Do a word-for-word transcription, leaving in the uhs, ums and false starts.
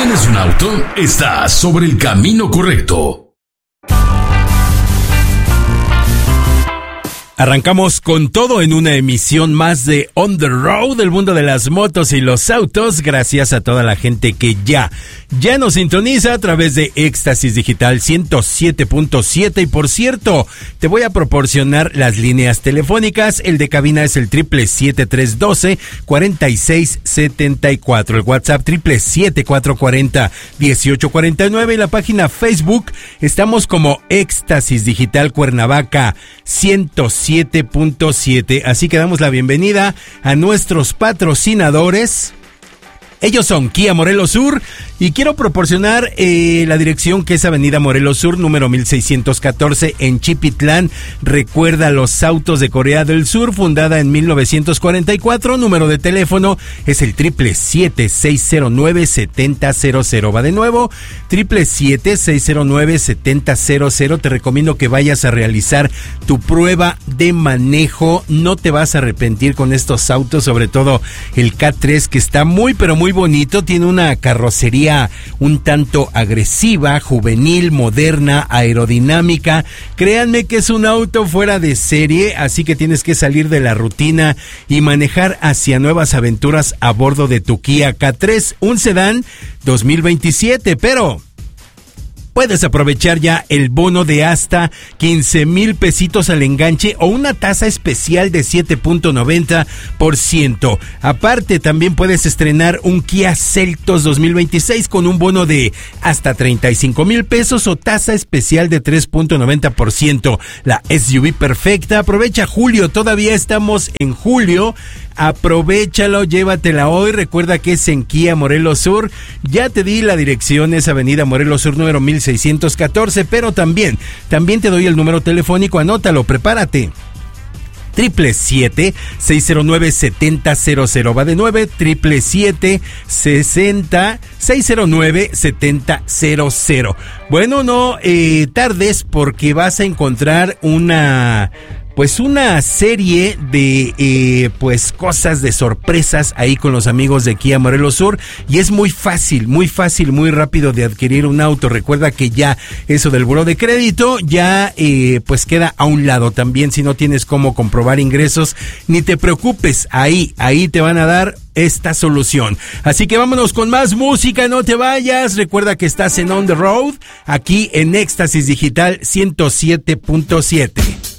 ¿Tienes un auto? Estás sobre el camino correcto. Arrancamos con todo en una emisión más de On the Road, el mundo de las motos y los autos. Gracias a toda la gente que ya, ya nos sintoniza a través de Éxtasis Digital ciento siete punto siete. Y por cierto, te voy a proporcionar las líneas telefónicas. El de cabina es el triple siete tres doce cuarenta y seis setenta y cuatro. El WhatsApp triple siete cuatro cuarenta dieciocho cuarenta y nueve. Y la página Facebook estamos como Éxtasis Digital Cuernavaca ciento siete punto siete. Así que damos la bienvenida a nuestros patrocinadores. Ellos son Kia Morelos Sur y quiero proporcionar eh, la dirección, que es Avenida Morelos Sur, número mil seiscientos catorce en Chipitlán. Recuerda los autos de Corea del Sur, fundada en mil novecientos cuarenta y cuatro. Número de teléfono es el triple siete seis cero nueve setenta cero cero. Va de nuevo, triple siete seis cero nueve setenta cero cero. Te recomiendo que vayas a realizar tu prueba de manejo. No te vas a arrepentir con estos autos, sobre todo el K tres, que está muy pero muy bonito. Tiene una carrocería un tanto agresiva, juvenil, moderna, aerodinámica. Créanme que es un auto fuera de serie, así que tienes que salir de la rutina y manejar hacia nuevas aventuras a bordo de tu Kia K tres, un sedán dos mil veintisiete, pero puedes aprovechar ya el bono de hasta quince mil pesitos al enganche o una tasa especial de siete punto noventa por ciento. Aparte, también puedes estrenar un Kia Seltos dos mil veintiséis con un bono de hasta treinta y cinco mil pesos o tasa especial de tres punto noventa por ciento. La S U V perfecta. Aprovecha julio, todavía estamos en julio. Aprovechalo, llévatela hoy. Recuerda que es en Kia Morelos Sur. Ya te di la dirección, es Avenida Morelos Sur, número mil seiscientos catorce, pero también, también te doy el número telefónico, anótalo, prepárate. Triple siete seis cero nueve setenta cero cero. Va de nueve, triple siete sesenta seis cero nueve setenta cero cero. Bueno, no eh, tardes, porque vas a encontrar una pues una serie de eh, pues cosas, de sorpresas ahí con los amigos de Kia Morelos Sur, y es muy fácil, muy fácil, muy rápido de adquirir un auto. Recuerda que ya eso del buró de crédito ya eh, pues queda a un lado. También, si no tienes cómo comprobar ingresos, ni te preocupes, ahí, ahí te van a dar esta solución. Así que vámonos con más música, no te vayas. Recuerda que estás en On the Road, aquí en Éxtasis Digital ciento siete punto siete.